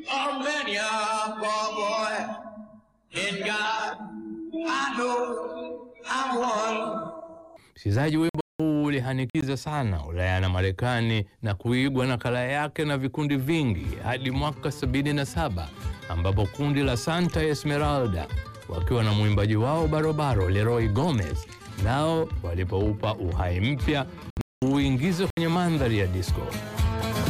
Oh, many a poor boy in God, I know I'm one. Msikilizaji, wimbo huu ulihanikiza sana Ulaya na Marekani na kuigwa nakala yake na vikundi vingi hadi mwaka 77 ambapo kundi la Santa Esmeralda wakiwa na mwimbaji wao barobaro Leroy Gomez nao walipoupa uhai mpya na uingize kwenye mandhari ya disco.